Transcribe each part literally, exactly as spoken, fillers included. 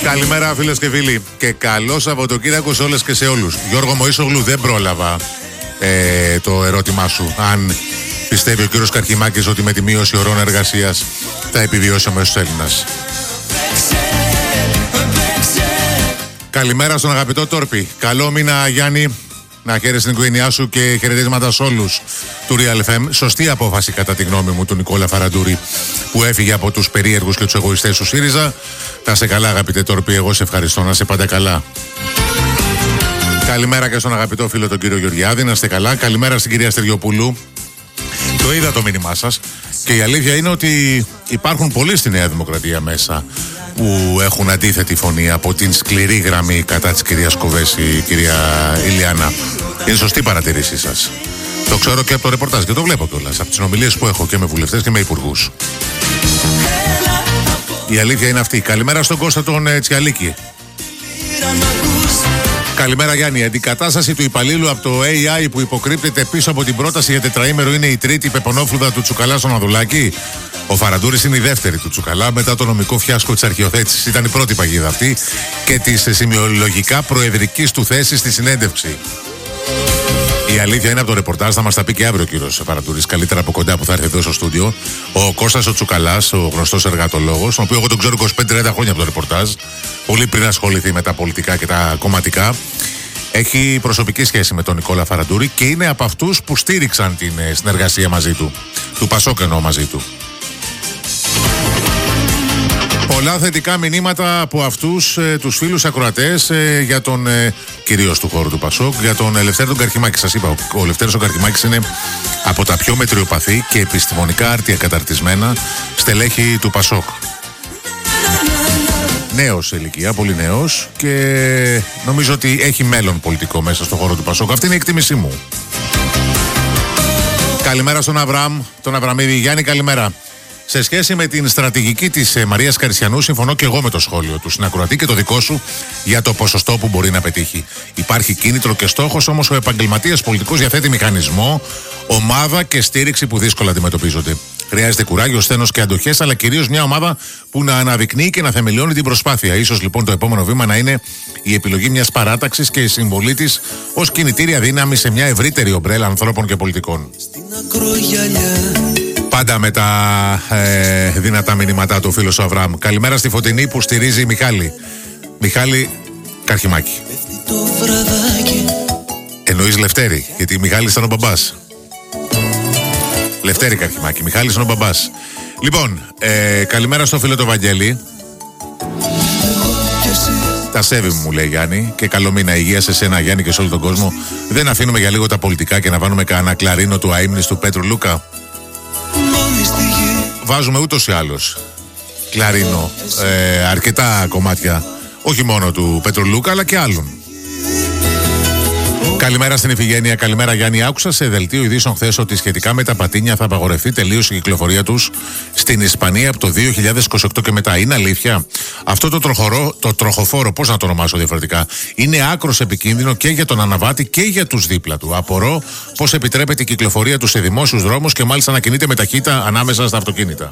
Καλημέρα φίλες και φίλοι και καλό Σαββατοκύριακο σε όλες και σε όλους. Γιώργο Μωΐσογλου, δεν πρόλαβα ε, το ερώτημά σου. Αν πιστεύει ο κύριος Καρχημάκης ότι με τη μείωση ωρών εργασίας θα επιβιώσει ο μέσος Έλληνας. Καλημέρα στον αγαπητό Τόρπι. Καλό μήνα Γιάννη. Να χαίρεσαι την οικογένειά σου και χαιρετίσματα σε όλους του Real εφ εμ. Σωστή απόφαση κατά τη γνώμη μου του Νικόλα Φαραντούρη που έφυγε από τους περίεργους και τους εγωιστές του ΣΥΡΙΖΑ. Θα σε καλά αγαπητέ Τόρπι, εγώ σε ευχαριστώ, να σε πάντα καλά. Καλημέρα και στον αγαπητό φίλο τον κύριο Γεωργιάδη, να είστε καλά. Καλημέρα στην κυρία Στεριοπούλου. Το είδα το μήνυμά σας και η αλήθεια είναι ότι υπάρχουν πολλοί στη Νέα Δημοκρατία μέσα που έχουν αντίθετη φωνή από την σκληρή γραμμή κατά της κυρίας Κοβέση, η κυρία Ηλιάνα. Είναι σωστή παρατηρήσή σας. Το ξέρω και από το ρεπορτάζ και το βλέπω κιόλας από τις συνομιλίες που έχω και με βουλευτές και με υπουργούς. Η αλήθεια είναι αυτή. Καλημέρα στον Κώστα τον ε, Τσιαλίκη. Καλημέρα Γιάννη. Η αντικατάσταση του υπαλλήλου από το έι άι που υποκρύπτεται πίσω από την πρόταση για τετραήμερο είναι η τρίτη πεπονόφλουδα του Τσουκαλά στον Ανδουλάκη. Ο Φαραντούρης είναι η δεύτερη του Τσουκαλά μετά το νομικό φιάσκο της αρχιοθέτησης. Ήταν η πρώτη παγίδα αυτή και της σημειολογικά προεδρικής του θέσης στη συνέντευξη. Η αλήθεια είναι από το ρεπορτάζ, θα μας τα πει και αύριο ο κύριος Φαραντούρης, καλύτερα από κοντά που θα έρθει εδώ στο στούντιο. Ο Κώστας ο Τσουκαλάς, ο γνωστός εργατολόγος, τον οποίο εγώ τον ξέρω είκοσι πέντε τριάντα χρόνια από το ρεπορτάζ, πολύ πριν ασχοληθεί με τα πολιτικά και τα κομματικά. Έχει προσωπική σχέση με τον Νικόλα Φαραντούρη και είναι από αυτούς που στήριξαν την συνεργασία μαζί του, του Πασόκ εννοώ μαζί του. Πολλά θετικά μηνύματα από αυτούς ε, τους φίλους ακροατές ε, για τον ε, κυρίως του χώρου του Πασόκ, για τον Ελευθέρω τον Καρχημάκη. Σας είπα, ο, ο Ελευθέρος ο Καρχημάκης είναι από τα πιο μετριοπαθή και επιστημονικά άρτια καταρτισμένα στελέχη του Πασόκ. Νέος σε ηλικία, πολύ νέος και νομίζω ότι έχει μέλλον πολιτικό μέσα στον χώρο του Πασόκ. Αυτή είναι η εκτίμησή μου. Καλημέρα στον Αβραάμ, τον Αβραμίδη. Γιάννη, καλημέρα. Σε σχέση με την στρατηγική της ε, Μαρίας Καρισιανού, συμφωνώ και εγώ με το σχόλιο του συνακροατή και το δικό σου για το ποσοστό που μπορεί να πετύχει. Υπάρχει κίνητρο και στόχος, όμως ο επαγγελματίας πολιτικός διαθέτει μηχανισμό, ομάδα και στήριξη που δύσκολα αντιμετωπίζονται. Χρειάζεται κουράγιο, σθένος και αντοχές, αλλά κυρίως μια ομάδα που να αναδεικνύει και να θεμελιώνει την προσπάθεια. Ίσως λοιπόν το επόμενο βήμα να είναι η επιλογή μιας παράταξης και η συμβολή της ως κινητήρια δύναμη σε μια ευρύτερη ομπρέλα ανθρώπων και πολιτικών. Πάντα με τα ε, δυνατά μηνύματά του φίλου ο Αβραάμ. Καλημέρα στη Φωτεινή που στηρίζει η Μιχάλη. Μιχάλη Καρχημάκη. Εννοείς Λευτέρη, γιατί η Μιχάλη ήταν ο μπαμπάς. Λευτέρη Καρχημάκη, Μιχάλης είναι ο μπαμπάς. Λοιπόν, ε, καλημέρα στο φίλο το Βαγγέλη. Τα σέβη μου, μου λέει Γιάννη, και καλό μήνα, υγεία σε σένα Γιάννη και σε όλο τον κόσμο. Δεν αφήνουμε για λίγο τα πολιτικά και να βάλουμε κανένα κλαρίνο του αείμνης του Πέτρου Λούκα. Βάζουμε ούτως ή άλλως κλαρίνο ε, αρκετά κομμάτια, όχι μόνο του Πέτρου Λούκα αλλά και άλλων. Καλημέρα στην Ιφηγένεια, καλημέρα Γιάννη. Άκουσα σε δελτίο ειδήσεων χθες ότι σχετικά με τα πατίνια θα απαγορευτεί τελείως η κυκλοφορία τους στην Ισπανία από το δύο χιλιάδες είκοσι οκτώ και μετά. Είναι αλήθεια? Αυτό το, τροχορό, το τροχοφόρο, πώς να το ονομάσω διαφορετικά, είναι άκρος επικίνδυνο και για τον αναβάτη και για τους δίπλα του. Απορώ πώς επιτρέπεται η κυκλοφορία του σε δημόσιους δρόμους και μάλιστα να κινείται με ταχύτητα ανάμεσα στα αυτοκίνητα.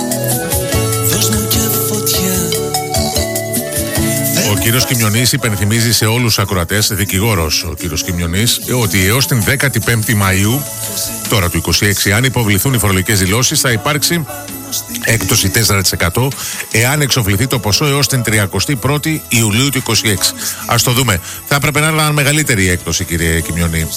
Ο κύριος Κιμιονής υπενθυμίζει σε όλους τους ακροατές, δικηγόρος ο κύριος Κιμιονής, ότι έως την δέκατη πέμπτη Μαΐου, τώρα του είκοσι έξι, αν υποβληθούν οι φορολογικές δηλώσεις, θα υπάρξει έκπτωση τέσσερα τοις εκατό εάν εξοφληθεί το ποσό έως την τριαντάτη πρώτη Ιουλίου του είκοσι έξι. Ας το δούμε. Θα έπρεπε να είναι μεγαλύτερη η έκπτωση, κύριε Κιμιονή.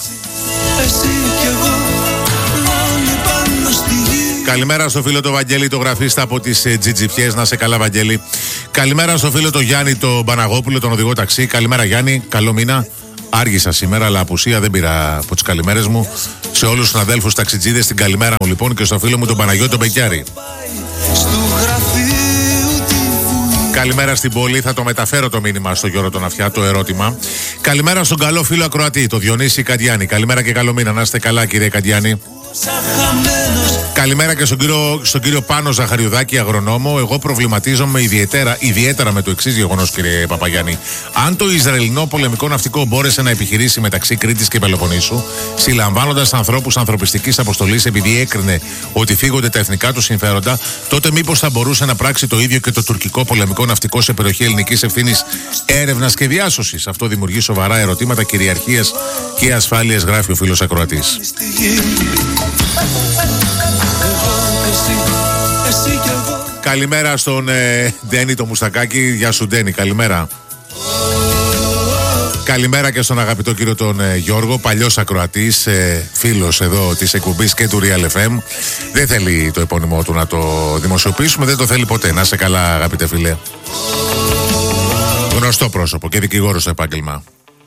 Καλημέρα στο φίλο το Βαγγέλη, το γραφίστα από τις ε, Τζιτζιπιές. Να σε καλά, Βαγγέλη. Καλημέρα στο φίλο το Γιάννη, το Παναγόπουλο, τον οδηγό ταξί. Καλημέρα, Γιάννη. Καλό μήνα. Άργησα σήμερα, αλλά απουσία δεν πήρα από τις καλημέρες μου. Σε όλους τους συναδέλφους ταξιτζίδες, την καλημέρα μου λοιπόν και στο φίλο μου τον Παναγιώτη τον Μπεκιάρη. Καλημέρα στην πόλη, θα το μεταφέρω το μήνυμα στο Γιώργο τον Αφιά, το ερώτημα. Καλημέρα στον καλό φίλο ακροατή, το Διονύση Καντιάνη. Καλημέρα και καλό μήνα, να είστε καλά, κύριε Καντιάνη. Καλημέρα και στον κύριο, στον κύριο Πάνο Ζαχαριουδάκη, αγρονόμο. Εγώ προβληματίζομαι ιδιαίτερα, ιδιαίτερα με το εξής γεγονός, κύριε Παπαγιάννη. Αν το Ισραηλινό πολεμικό ναυτικό μπόρεσε να επιχειρήσει μεταξύ Κρήτης και Πελοποννήσου, συλλαμβάνοντας ανθρώπους ανθρωπιστικής αποστολής επειδή έκρινε ότι φύγονται τα εθνικά του συμφέροντα, τότε μήπως θα μπορούσε να πράξει το ίδιο και το τουρκικό πολεμικό ναυτικό σε περιοχή ελληνικής ευθύνης, έρευνας και διάσωσης? Αυτό δημιουργεί σοβαρά ερωτήματα κυριαρχίας και ασφάλειας, γράφει ο φίλος ακροατής. Καλημέρα στον ε, Ντένι το Μουστακάκη. Γεια σου Ντένι, καλημέρα. Καλημέρα και στον αγαπητό κύριο τον ε, Γιώργο, παλιός ακροατής, ε, φίλος εδώ της εκπομπής και του Real εφ εμ. Δεν θέλει το επώνυμό του να το δημοσιοποιήσουμε, δεν το θέλει ποτέ. Να σε καλά, αγαπητέ φίλε. Γνωστό πρόσωπο και δικηγόρος στο επάγγελμα.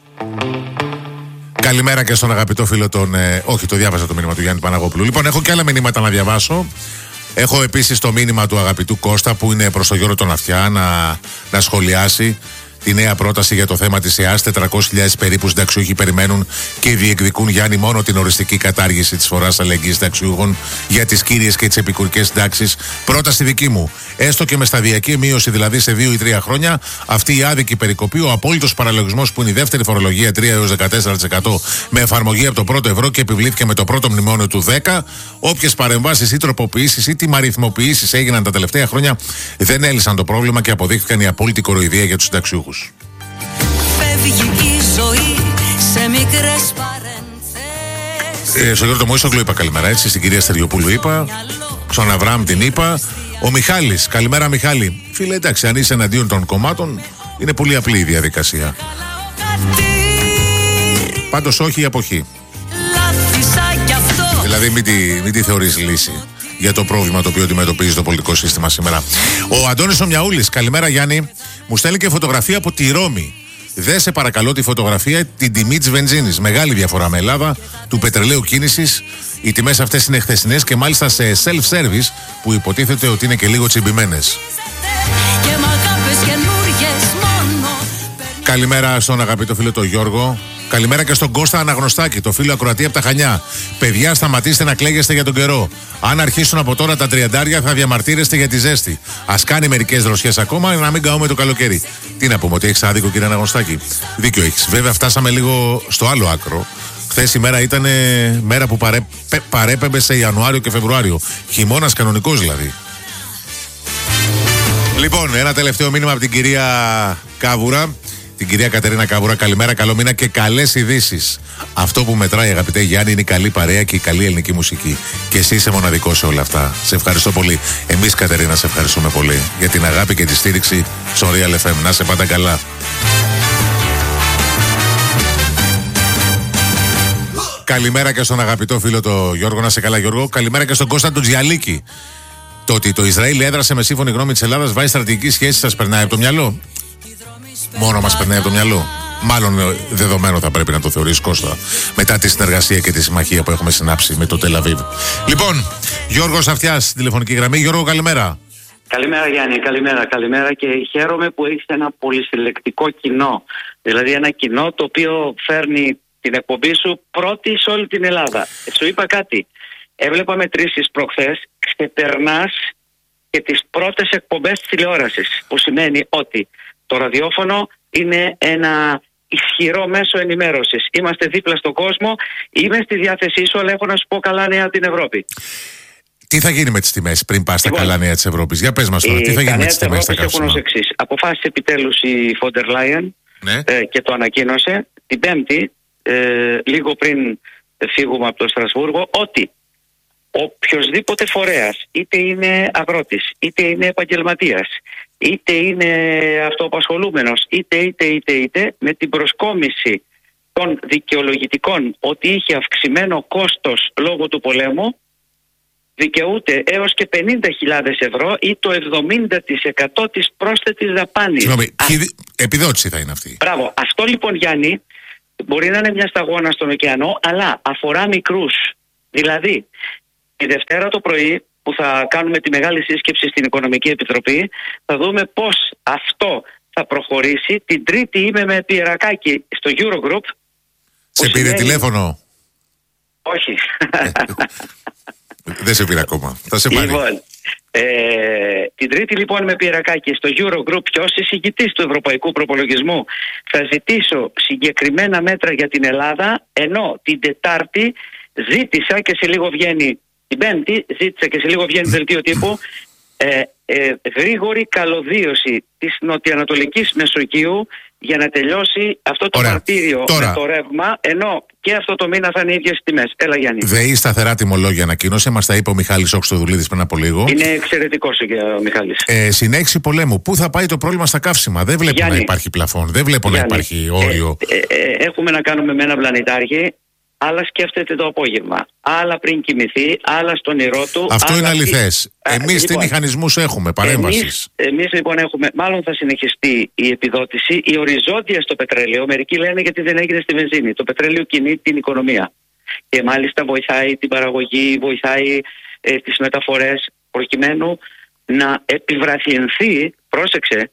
Καλημέρα και στον αγαπητό φίλο τον... Ε, όχι, το διάβασα το μήνυμα του Γιάννη Παναγόπουλου. Λοιπόν, έχω και άλλα μηνύματα να διαβάσω. Έχω επίσης το μήνυμα του αγαπητού Κώστα που είναι προς τον Γιώργο τον Αυτιά να, να σχολιάσει τη νέα πρόταση για το θέμα της ΕΑΣ. τετρακόσιες χιλιάδες περίπου συνταξιούχοι περιμένουν και διεκδικούν, Γιάννη, μόνο την οριστική κατάργηση της φοράς αλληλεγγύης συνταξιούχων για τις κύριες και τις επικουρικές συντάξεις. Πρόταση δική μου. Έστω και με σταδιακή μείωση, δηλαδή σε δύο ή τρία χρόνια, αυτή η άδικη περικοπή, ο απόλυτος παραλογισμός που είναι η δεύτερη φορολογία τρία έως δεκατέσσερα τοις εκατό με εφαρμογή από το πρώτο ευρώ και επιβλήθηκε με το πρώτο μνημόνιο του δέκα. Όποιες παρεμβάσεις ή τροποποιήσεις ή τιμαριθμοποιήσεις έγιναν τα τελευταία χρόνια δεν έλυσαν το πρόβλημα και αποδείχθηκαν η απόλυτη κοροϊδία για τους συνταξιούχους. Φεύγει η ζωή σε μικρές παρενθέσεις. Ε, στον Γιώργο Μωυσόγλου είπα καλημέρα, έτσι. Στην κυρία Στεριοπούλου είπα. Στον Αβραάμ την είπα. Ο Μιχάλης, καλημέρα Μιχάλη. Φίλε, εντάξει, αν είσαι εναντίον των κομμάτων, είναι πολύ απλή η διαδικασία. Πάντως όχι η αποχή. Δηλαδή μην τη, μην τη θεωρείς λύση για το πρόβλημα το οποίο αντιμετωπίζει το πολιτικό σύστημα σήμερα. Ο Αντώνης ο Μιαούλης, καλημέρα Γιάννη. Μου στέλνει και φωτογραφία από τη Ρώμη. Δε σε παρακαλώ τη φωτογραφία, την τιμή της βενζίνης. Μεγάλη διαφορά με Ελλάδα, του πετρελαίου κίνησης. Οι τιμές αυτές είναι χθεσινές και μάλιστα σε self-service που υποτίθεται ότι είναι και λίγο τσιμπημένες. Καλημέρα στον αγαπητό φίλο τον Γιώργο. Καλημέρα και στον Κώστα Αναγνωστάκη, το φίλο ακροατή από τα Χανιά. Παιδιά, σταματήστε να κλαίγεστε για τον καιρό. Αν αρχίσουν από τώρα τα τριαντάρια, θα διαμαρτύρεστε για τη ζέστη. Ας κάνει μερικές δροσιές ακόμα να μην καούμε το καλοκαίρι. Τι να πούμε, ότι έχεις άδικο, κύριε Αναγνωστάκη? Δίκιο έχεις. Βέβαια, φτάσαμε λίγο στο άλλο άκρο. Χθες η μέρα ήταν μέρα που παρέ... παρέπεμπε σε Ιανουάριο και Φεβρουάριο. Χειμώνας κανονικός δηλαδή. Λοιπόν, ένα τελευταίο μήνυμα από την κυρία Κάβουρα. Την κυρία Κατερίνα Κάβουρα, καλημέρα, καλό μήνα και καλές ειδήσεις. Αυτό που μετράει, αγαπητέ Γιάννη, είναι η καλή παρέα και η καλή ελληνική μουσική. Και εσύ είσαι μοναδικός σε όλα αυτά. Σε ευχαριστώ πολύ. Εμείς, Κατερίνα, σε ευχαριστούμε πολύ για την αγάπη και τη στήριξη στο Real εφ εμ. Να σε πάντα καλά. Καλημέρα και στον αγαπητό φίλο το Γιώργο, να σε καλά Γιώργο. Καλημέρα και στον Κώστα του Τζιαλίκη. Το ότι το Ισραήλ έδρασε με σύμφωνη γνώμη της Ελλάδας βάσει στρατηγική σχέση, σας περνάει από το μυαλό? Μόνο μας περνάει από το μυαλό. Μάλλον δεδομένο θα πρέπει να το θεωρείς, Κώστα, μετά τη συνεργασία και τη συμμαχία που έχουμε συνάψει με το Τελ Αβίβ. Λοιπόν, Γιώργος Αυτιάς στην τηλεφωνική γραμμή. Γιώργο, καλημέρα. Καλημέρα Γιάννη, καλημέρα, καλημέρα και χαίρομαι που έχεις ένα πολυσυλλεκτικό κοινό. Δηλαδή ένα κοινό το οποίο φέρνει την εκπομπή σου πρώτη σε όλη την Ελλάδα. Σου είπα κάτι. Έβλεπα μετρήσεις προχθές, ξεπερνάς και τις πρώτες εκπομπές της τηλεόρασης. Που σημαίνει ότι το ραδιόφωνο είναι ένα ισχυρό μέσο ενημέρωσης. Είμαστε δίπλα στον κόσμο, είμαι στη διάθεσή σου, αλλά έχω να σου πω καλά νέα την Ευρώπη. Τι θα γίνει με τις τιμές πριν πας στα λοιπόν, καλά νέα της Ευρώπης? Για πες μας τώρα, τι θα γίνει με τις τιμές στα καύσιμα? Έχουν ως εξής. Αποφάσισε επιτέλους η Φόντερ Λάιεν ναι. ε, και το ανακοίνωσε την Πέμπτη, ε, λίγο πριν φύγουμε από το Στρασβούργο, ότι οποιοσδήποτε φορέας, είτε είναι αγρότης, είτε είναι επαγγελματίας, είτε είναι αυτοαπασχολούμενος, είτε είτε είτε είτε, με την προσκόμιση των δικαιολογητικών ότι είχε αυξημένο κόστος λόγω του πολέμου, δικαιούται έως και πενήντα χιλιάδες ευρώ ή το εβδομήντα τοις εκατό της πρόσθετης δαπάνης. Συγγνώμη, Α... επιδότηση θα είναι αυτή? Μπράβο. Αυτό λοιπόν, Γιάννη, μπορεί να είναι μια σταγόνα στον ωκεανό, αλλά αφορά μικρούς. Δηλαδή, τη Δευτέρα το πρωί που θα κάνουμε τη μεγάλη σύσκεψη στην Οικονομική Επιτροπή, θα δούμε πώς αυτό θα προχωρήσει. Την Τρίτη είμαι με Πιερακάκη στο Eurogroup. Σε πήρε σημαίνει... τηλέφωνο? Όχι. Δεν σε πήρα ακόμα. Θα σε πάρει. Λοιπόν, ε, την Τρίτη λοιπόν με Πυρακάκη στο Eurogroup ποιος εισηγητής του ευρωπαϊκού προπολογισμού θα ζητήσω συγκεκριμένα μέτρα για την Ελλάδα, ενώ την Τετάρτη ζήτησα και σε λίγο βγαίνει, την Πέμπτη ζήτησα και σε λίγο βγαίνει δελτίο τύπου, ε, ε, γρήγορη καλωδίωση της νοτιοανατολικής Μεσογείου για να τελειώσει αυτό το μαρτύριο με το ρεύμα, ενώ και αυτό το μήνα θα είναι οι ίδιες τιμές. Έλα Γιάννη. ΔΕΗ σταθερά τιμολόγια ανακοίνωσε, μας τα είπε ο Μιχάλης Οξτοδουλίδης πριν από λίγο. Είναι εξαιρετικός ο Μιχάλης. Ε, συνέχιση πολέμου. Πού θα πάει το πρόβλημα στα καύσιμα? Δεν βλέπω Γιάννη, να υπάρχει πλαφόν, δεν βλέπω Γιάννη, να υπάρχει όριο. Ε, ε, ε, έχουμε να κάνουμε με ένα πλανητάρχη. Άλλα σκέφτεται το απόγευμα, άλλα πριν κοιμηθεί, άλλα στον ηρώ του. Αυτό είναι αληθές. Τι... Εμείς λοιπόν, τι μηχανισμούς έχουμε παρέμβασης? Εμείς, εμείς λοιπόν έχουμε, μάλλον θα συνεχιστεί η επιδότηση, η οριζόντια στο πετρέλαιο. Μερικοί λένε γιατί δεν έγινε στη βενζίνη. Το πετρέλαιο κινεί την οικονομία. Και μάλιστα βοηθάει την παραγωγή, βοηθάει ε, τις μεταφορές, προκειμένου να επιβραδυνθεί, πρόσεξε,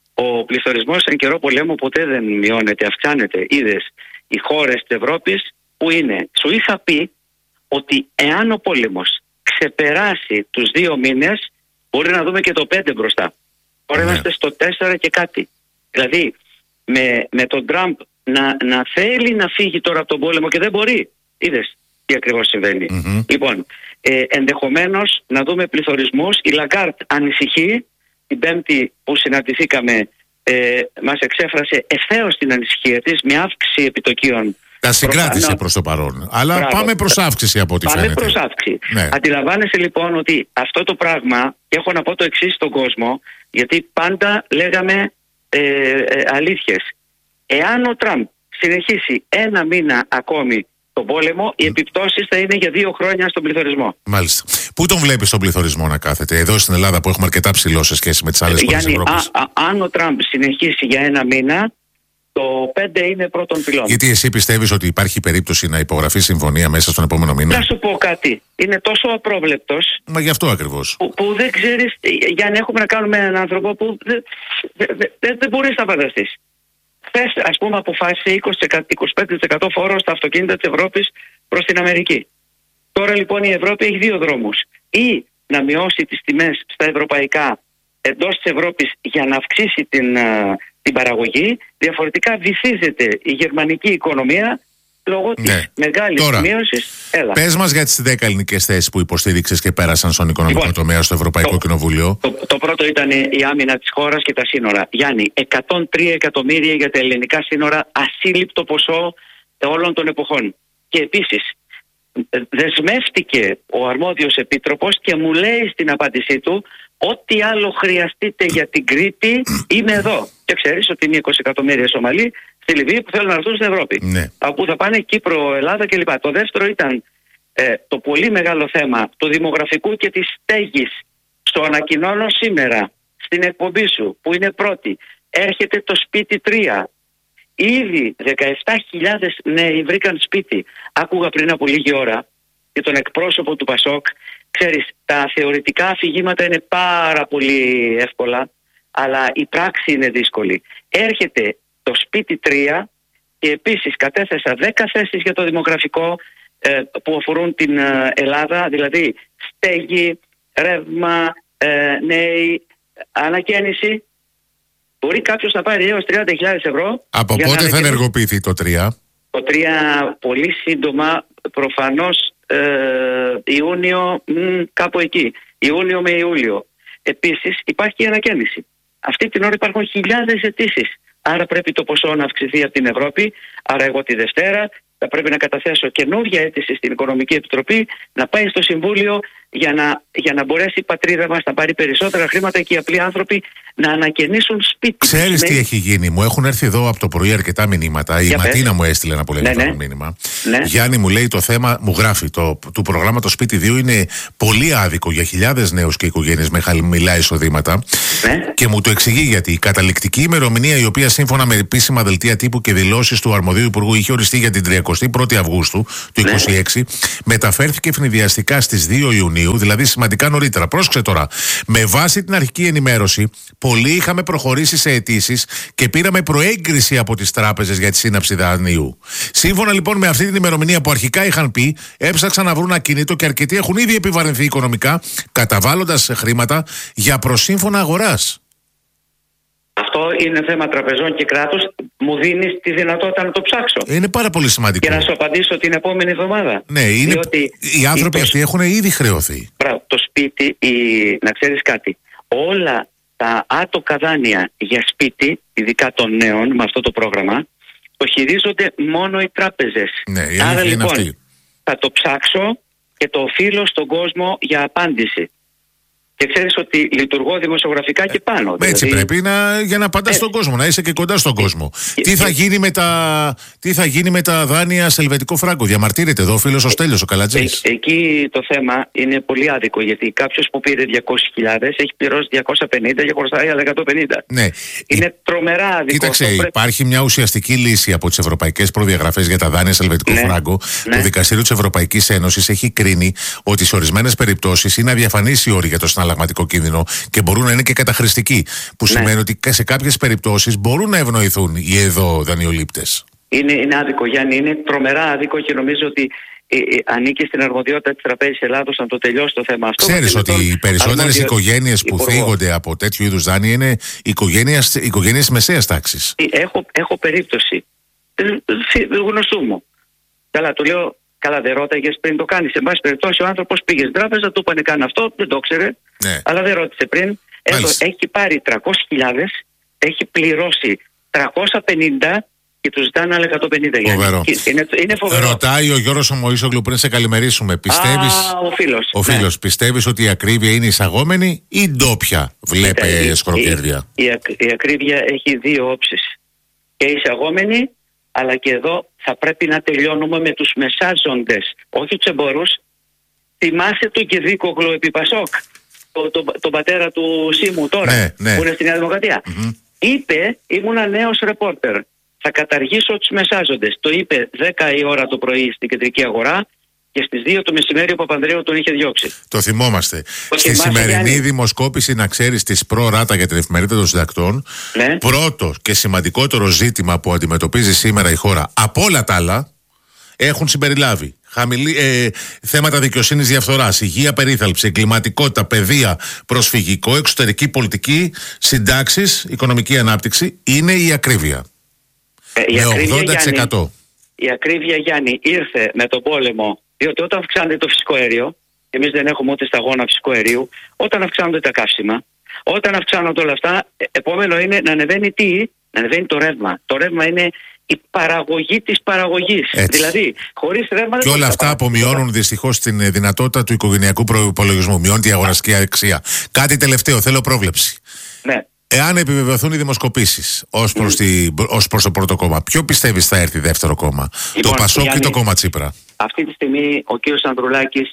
ο πληθωρισμός εν καιρό πολέμου ποτέ δεν μειώνεται, αυξάνεται. Είδες, οι χώρες της Ευρώπης που είναι, σου είχα πει ότι εάν ο πόλεμος ξεπεράσει τους δύο μήνες μπορεί να δούμε και το πέντε μπροστά. Τώρα ναι. είμαστε στο τέσσερα και κάτι. Δηλαδή με, με τον Τραμπ να, να θέλει να φύγει τώρα από τον πόλεμο και δεν μπορεί. Είδες τι ακριβώς συμβαίνει. Mm-hmm. Λοιπόν, ε, ενδεχομένως να δούμε πληθωρισμούς. Η Λαγκάρτ ανησυχεί. Την Πέμπτη που συναντηθήκαμε ε, μας εξέφρασε ευθέως την ανησυχία της με αύξηση επιτοκίων. Τα συγκράτησε προς το παρόν. Αλλά Μπράβο. πάμε προς αύξηση από ό,τι πάμε φαίνεται. Πάμε προς αύξηση. Ναι. Αντιλαμβάνεσαι λοιπόν ότι αυτό το πράγμα, και έχω να πω το εξής στον κόσμο, γιατί πάντα λέγαμε ε, ε, αλήθειες. Εάν ο Τραμπ συνεχίσει ένα μήνα ακόμη τον πόλεμο, οι επιπτώσεις θα είναι για δύο χρόνια στον πληθωρισμό. Μάλιστα. Πού τον βλέπεις τον πληθωρισμό να κάθεται? Εδώ στην Ελλάδα που έχουμε αρκετά ψηλό σε σχέση με τις άλλες χώρες της Ευρώπης. Αν ο Τραμπ συνεχίσει για ένα μήνα, το πέντε είναι πρώτον πυλών. Γιατί εσύ πιστεύεις ότι υπάρχει περίπτωση να υπογραφεί συμφωνία μέσα στον επόμενο μήνα? Να σου πω κάτι. Είναι τόσο απρόβλεπτος. Μα γι' αυτό ακριβώς. Που, που δεν ξέρεις, Γιάννη, έχουμε να κάνουμε έναν άνθρωπο που δεν δε, δε, δε, δε μπορείς να φανταστείς. Χθες, ας πούμε, αποφάσισε είκοσι με είκοσι πέντε τοις εκατό φόρο στα αυτοκίνητα της Ευρώπης προς την Αμερική. Τώρα λοιπόν η Ευρώπη έχει δύο δρόμους. Ή να μειώσει τις τιμές στα ευρωπαϊκά εντός της Ευρώπης για να αυξήσει την, την παραγωγή. Διαφορετικά βυθίζεται η γερμανική οικονομία λόγω ναι. της μεγάλης Τώρα, μείωσης. Έλα. Πες μας για τις δέκα ελληνικές θέσεις που υποστήριξες και πέρασαν στον οικονομικό λοιπόν, τομέα στο Ευρωπαϊκό το, Κοινοβούλιο. Το, το πρώτο ήταν η άμυνα της χώρας και τα σύνορα. Γιάννη, εκατόν τρία εκατομμύρια για τα ελληνικά σύνορα, ασύλληπτο ποσό όλων των εποχών. Και επίσης δεσμεύτηκε ο αρμόδιος επίτροπος και μου λέει στην απάντησή του ό,τι άλλο χρειαστείτε για την Κρήτη είμαι εδώ. Και ξέρεις ότι είναι είκοσι εκατομμύρια Σομαλοί στη Λιβύη που θέλουν να έρθουν στην Ευρώπη. Ναι. Από που θα πάνε Κύπρο, Ελλάδα κλπ. Το δεύτερο ήταν ε, το πολύ μεγάλο θέμα του δημογραφικού και της στέγης. Στο ανακοινώνω σήμερα στην εκπομπή σου που είναι πρώτη. Έρχεται το σπίτι τρία. Ήδη δεκαεπτά χιλιάδες νέοι βρήκαν σπίτι. Άκουγα πριν από λίγη ώρα και τον εκπρόσωπο του Πασόκ. Ξέρεις, τα θεωρητικά αφηγήματα είναι πάρα πολύ εύκολα, αλλά η πράξη είναι δύσκολη. Έρχεται το σπίτι τρία και επίσης κατέθεσα δέκα θέσεις για το δημογραφικό ε, που αφορούν την ε, Ελλάδα, δηλαδή στέγη, ρεύμα, ε, νέοι, ανακαίνιση. Μπορεί κάποιος να πάρει έως τριάντα χιλιάδες ευρώ. Από πότε θα ενεργοποιηθεί το τρία? Το τρία πολύ σύντομα, προφανώς ε, Ιούνιο, μ, κάπου εκεί. Ιούνιο με Ιούλιο. Επίσης υπάρχει η ανακαίνιση. Αυτή την ώρα υπάρχουν χιλιάδες αιτήσεις. Άρα πρέπει το ποσό να αυξηθεί από την Ευρώπη. Άρα εγώ τη Δευτέρα θα πρέπει να καταθέσω καινούργια αίτηση στην Οικονομική Επιτροπή, να πάει στο Συμβούλιο για να, για να μπορέσει η πατρίδα μας να πάρει περισσότερα χρήματα και οι απλοί άνθρωποι να ανακαινήσουν σπίτι. Ξέρεις τι έχει γίνει? Μου έχουν έρθει εδώ από το πρωί αρκετά μηνύματα. Η Ματίνα μου έστειλε ένα πολύ ενδιαφέρον ναι, ναι. μήνυμα. Ναι. Γιάννη, μου λέει το θέμα, μου γράφει, το, του προγράμματος Σπίτι δύο είναι πολύ άδικο για χιλιάδες νέους και οικογένειες με χαμηλά εισοδήματα. Ναι. Και μου το εξηγεί γιατί η καταληκτική ημερομηνία, η οποία σύμφωνα με επίσημα δελτία τύπου και δηλώσεις του αρμοδίου υπουργού είχε οριστεί για την τριαντή πρώτη Αυγούστου του είκοσι έξι, ναι. μεταφέρθηκε ευνηδιαστικά στις δύο Ιουνίου Ιουνίου, δηλαδή σημαντικά νωρίτερα. Πρόσεξε τώρα. Με βάση την αρχική ενημέρωση, πολλοί είχαμε προχωρήσει σε αιτήσεις και πήραμε προέγκριση από τις τράπεζες για τη σύναψη δανείου. Σύμφωνα λοιπόν με αυτή την ημερομηνία που αρχικά είχαν πει, έψαξαν να βρουν ακίνητο και αρκετοί έχουν ήδη επιβαρυνθεί οικονομικά, καταβάλλοντας χρήματα για προσύμφωνα αγοράς. Αυτό είναι θέμα τραπεζών και κράτους. Μου δίνεις τη δυνατότητα να το ψάξω. Είναι πάρα πολύ σημαντικό. Και να σου απαντήσω την επόμενη εβδομάδα. Ναι, είναι... Διότι οι άνθρωποι το... αυτοί έχουν ήδη χρεωθεί. Μπράβο, το σπίτι, η... να ξέρεις κάτι. Όλα τα άτοκα δάνεια για σπίτι, ειδικά των νέων με αυτό το πρόγραμμα, το χειρίζονται μόνο οι τράπεζες. Ναι, η Άρα είναι λοιπόν αυτή. Θα το ψάξω και το οφείλω στον κόσμο για απάντηση. Και ξέρεις ότι λειτουργώ δημοσιογραφικά και πάνω. Ε, έτσι δηλαδή... πρέπει να, για να απαντάς στον κόσμο, να είσαι και κοντά στον κόσμο. Ε, τι, θα ε, γίνει με τα, τι θα γίνει με τα δάνεια σε ελβετικό φράγκο? Διαμαρτύρεται εδώ ο φίλος ο Στέλιος ο Καλατζής. Ε, εκεί το θέμα είναι πολύ άδικο, γιατί κάποιος που πήρε διακόσιες χιλιάδες έχει πληρώσει διακόσια πενήντα και χρωστάει άλλα εκατόν πενήντα. Ναι. Είναι Υ... τρομερά άδικο. Κοίταξε, πρέπει... υπάρχει μια ουσιαστική λύση από τις ευρωπαϊκές προδιαγραφές για τα δάνεια σε ελβετικό ναι. φράγκο. Ναι. Το Δικαστήριο της Ευρωπαϊκής Ένωσης έχει κρίνει ότι σε ορισμένες περιπτώσεις είναι αδιαφανείς οι όροι για το συναλλαγματικό κίνδυνο και μπορούν να είναι και καταχρηστικοί. Που ναι. σημαίνει ότι σε κάποιες περιπτώσεις μπορούν να ευνοηθούν οι εδώ δανειολήπτες. Είναι, είναι άδικο, Γιάννη, είναι τρομερά άδικο και νομίζω ότι ε, ε, ανήκει στην αρμοδιότητα της Τραπέζης Ελλάδος να το τελειώσει το θέμα αυτό. Ξέρεις ότι οι περισσότερες αρμόδιο... οικογένειες που υπουργό. θίγονται από τέτοιου είδους δάνεια είναι οικογένειες, οικογένειες μεσαίας τάξης. Έχω, έχω περίπτωση γνωστού μου. Καλά, του λέω, καλά, δεν ρώταγες πριν το κάνεις. Σε πάση περιπτώσει, ο άνθρωπος πήγε στην τράπεζα, του είπανε καν αυτό, δεν το ξέρε, ναι. αλλά δεν ρώτησε πριν. Έχω, έχει πάρει τριακόσιες χιλιάδες, έχει πληρώσει τριακόσια πενήντα και τους ζητάνε άλλα εκατόν πενήντα. Είναι, είναι φοβερό. Ρωτάει ο Γιώργος ο Μωΐσογλου πριν σε καλημερίσουμε. Πιστεύεις, Α, ο φίλος. ο φίλος ναι. Πιστεύεις ότι η ακρίβεια είναι εισαγόμενη ή ντόπια βλέπε σκοροκέρδια? Η, η, η, η ακρίβεια έχει δύο όψεις. Και εισαγόμενη, αλλά και εδώ θα πρέπει να τελειώνουμε με τους μεσάζοντες, όχι τους εμπόρους. Θυμάσαι τον Κεδίκογλου επί Πασόκ, τον το, το πατέρα του Σίμου τώρα, ναι, ναι. που είναι στη Νέα Δημοκρατία. Mm-hmm. Είπε, ήμουνα νέος ρεπόρτερ, θα καταργήσω τους μεσάζοντες. Το είπε δέκα η ώρα το πρωί στην κεντρική αγορά και στις δύο το μεσημέρι ο Παπανδρέου τον είχε διώξει. Το θυμόμαστε. Ο Στη σημερινή Γιάννη... δημοσκόπηση, να ξέρεις, της προ-ράτα για την εφημερίδα των συντακτών, ναι. πρώτο και σημαντικότερο ζήτημα που αντιμετωπίζει σήμερα η χώρα από όλα τα άλλα έχουν συμπεριλάβει χαμηλή, ε, θέματα δικαιοσύνης, διαφθοράς, υγεία, περίθαλψη, εγκληματικότητα, παιδεία, προσφυγικό, εξωτερική πολιτική, συντάξεις, οικονομική ανάπτυξη. Είναι η ακρίβεια. Ε, η με ακρίβεια, ογδόντα τοις εκατό. Γιάννη, η ακρίβεια, Γιάννη, ήρθε με τον πόλεμο, διότι όταν αυξάνεται το φυσικό αέριο, εμείς δεν έχουμε ούτε σταγόνα φυσικού αερίου, όταν αυξάνονται τα καύσιμα, όταν αυξάνονται όλα αυτά, επόμενο είναι να ανεβαίνει τι, να ανεβαίνει το ρεύμα. Το ρεύμα είναι η παραγωγή της παραγωγής. Έτσι. Δηλαδή, χωρίς ρεύμα δεν. Και όλα αυτά απομειώνουν δυστυχώς την δυνατότητα του οικογενειακού προϋπολογισμού. Μειώνει τη αγοραστική αξία. Κάτι τελευταίο, θέλω πρόβλεψη. Ναι. Εάν επιβεβαιωθούν οι δημοσκοπήσεις ως προς, mm. τη, ως προς το πρώτο κόμμα, ποιο πιστεύεις θα έρθει δεύτερο κόμμα? Λοιπόν, το Πασόκ Γιάννη, ή το κόμμα Τσίπρα? Αυτή τη στιγμή ο κύριος Ανδρουλάκης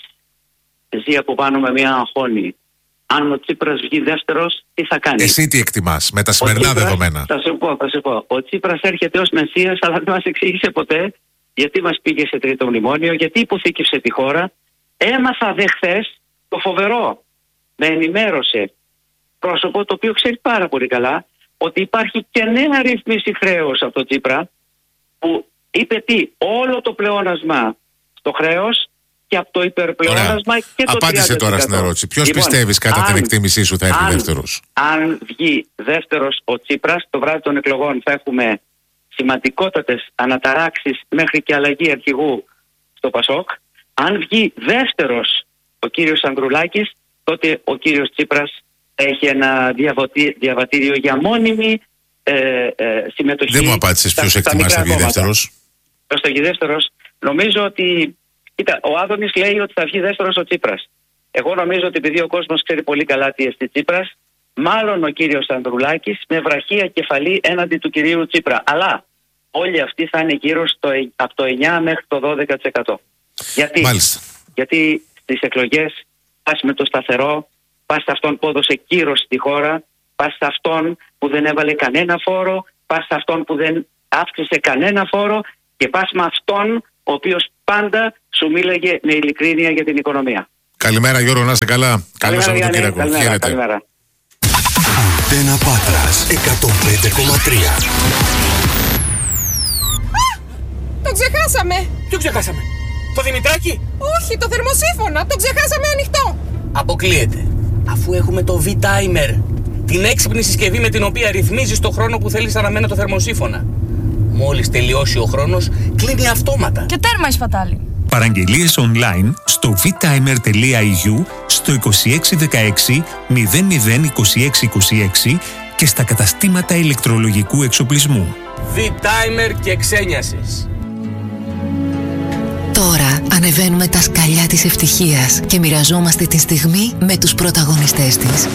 ζει από πάνω με μια αγχώνη. Αν ο Τσίπρας βγει δεύτερος, τι θα κάνει? Εσύ τι εκτιμάς με τα σημερινά Τσίπρας, δεδομένα? Θα σου πω, θα σου πω. Ο Τσίπρας έρχεται ως μεσσίας, αλλά δεν μας εξήγησε ποτέ γιατί μας πήγε σε τρίτο μνημόνιο, γιατί υποθήκευσε τη χώρα. Έμαθα δε χθες το φοβερό. Με ενημέρωσε πρόσωπο το οποίο ξέρει πάρα πολύ καλά ότι υπάρχει και νέα ρύθμιση χρέους από το Τσίπρα, που είπε τι, όλο το πλεόνασμα στο χρέος και από το υπερπλεόνασμα. Ωραία. Και το απάντησε τώρα στην ερώτηση. Ποιος λοιπόν, πιστεύεις κατά αν, την εκτίμησή σου θα έρθει αν, δεύτερος? Αν βγει δεύτερος ο Τσίπρας, το βράδυ των εκλογών θα έχουμε σημαντικότατες αναταράξεις μέχρι και αλλαγή αρχηγού στο Πασόκ. Αν βγει δεύτερος ο κύριος Ανδρουλάκης, τότε ο κύριος Τσίπρας έχει ένα διαβατήριο για μόνιμη ε, ε, συμμετοχή. Δεν μου απάντησες ποιος εκτιμάς θα βγει δεύτερος. Ποιος θα βγει δεύτερος? Νομίζω ότι κοίτα, ο Άδωνης λέει ότι θα βγει δεύτερος ο Τσίπρας. Εγώ νομίζω ότι επειδή ο κόσμος ξέρει πολύ καλά τι εστί Τσίπρας, μάλλον ο κύριος Ανδρουλάκης με βραχία κεφαλή έναντι του κυρίου Τσίπρα. Αλλά όλοι αυτοί θα είναι γύρω στο, από το εννιά μέχρι το δώδεκα τοις εκατό. Γιατί, Μάλιστα. γιατί στις εκλογές πας με το σταθερό, πας σε αυτόν που έδωσε κύρος στη χώρα, πας σε αυτόν που δεν έβαλε κανένα φόρο, πας σε αυτόν που δεν αύξησε κανένα φόρο και πας με αυτόν ο οποίος πάντα σου μίλαγε με ειλικρίνεια για την οικονομία. Καλημέρα Γιώργο, να είστε καλά. Καλό Σαββατοκύριακο. Καλημέρα, καλημέρα. Αντένα Πάτρας εκατόν πέντε κόμμα τρία. Το ξεχάσαμε! Ποιο ξεχάσαμε? Το Δημητράκι? Όχι, το θερμοσύφωνα! Το ξεχάσαμε ανοιχτό! Αποκλείεται. Αφού έχουμε το V-Timer, την έξυπνη συσκευή με την οποία ρυθμίζεις το χρόνο που θέλεις αναμένο το θερμοσύφωνα. Μόλις τελειώσει ο χρόνος, κλείνει αυτόματα. Και τέρμα η σπατάλη. Παραγγελίες online στο vtimer τελεία e u, στο είκοσι έξι δεκαέξι μηδέν μηδέν είκοσι έξι είκοσι έξι και στα καταστήματα ηλεκτρολογικού εξοπλισμού. V-Timer και ξένιασες. Τώρα ανεβαίνουμε τα σκαλιά της ευτυχίας και μοιραζόμαστε τη στιγμή με τους πρωταγωνιστές της.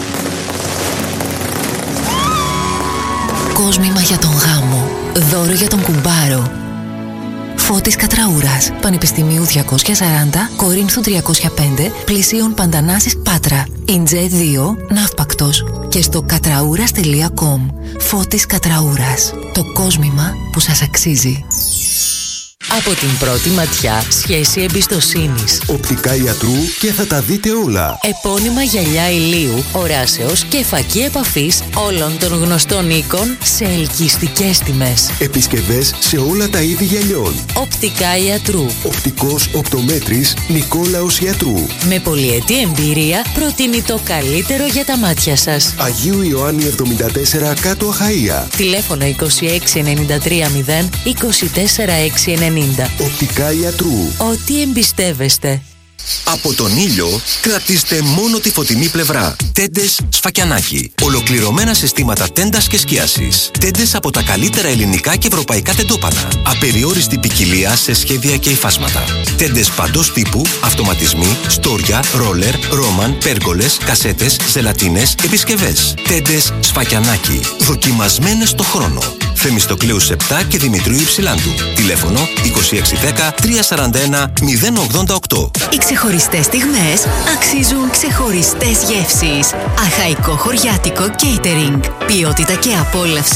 Κόσμημα για τον γάμο, δώρο για τον κουμπάρο. Φώτης Κατραούρας, Πανεπιστημίου διακόσια σαράντα, Κορίνθου τριακόσια πέντε, Πλησίων Παντανάσης Πάτρα, Ιντζέ δύο, Ναύπακτος και στο κατραούρας τελεία κομ. Φώτης Κατραούρας, το κόσμημα που σας αξίζει. Από την πρώτη ματιά, σχέση εμπιστοσύνης. Οπτικά ιατρού και θα τα δείτε όλα. Επώνυμα γυαλιά ηλίου, οράσεως και φακή επαφής όλων των γνωστών οίκων σε ελκυστικές τιμές. Επισκευές σε όλα τα είδη γυαλιών. Οπτικά ιατρού. Οπτικός οπτομέτρης Νικόλαος Ιατρού. Με πολυετή εμπειρία προτείνει το καλύτερο για τα μάτια σας. Αγίου Ιωάννη εβδομήντα τέσσερα κάτω Αχαΐα. Τηλέφωνο είκοσι έξι ενενήντα τρία μηδέν είκοσι τέσσερα έξι ενενήντα. Οπτικά ιατρού. Ό,τι εμπιστεύεστε. Από τον ήλιο κρατήστε μόνο τη φωτεινή πλευρά. Τέντες Σφακιανάκι. Ολοκληρωμένα συστήματα τέντας και σκίασης. Τέντες από τα καλύτερα ελληνικά και ευρωπαϊκά τεντόπανα. Απεριόριστη ποικιλία σε σχέδια και υφάσματα. Τέντες παντός τύπου, αυτοματισμοί, στόρια, ρόλερ, ρόμαν, πέργολες, κασέτες, ζελατίνες, επισκευές. Τέντες Σφακιανάκι. Δοκιμασμένες στο χρόνο. Θεμιστοκλέους επτά και Δημητρίου Υψηλάντου. Τηλέφωνο είκοσι έξι δέκα τριακόσια σαράντα ένα μηδέν ογδόντα οκτώ. Οι ξεχωριστές στιγμές αξίζουν ξεχωριστές γεύσεις. Αχαϊκό χωριάτικο catering. Ποιότητα και απόλαυση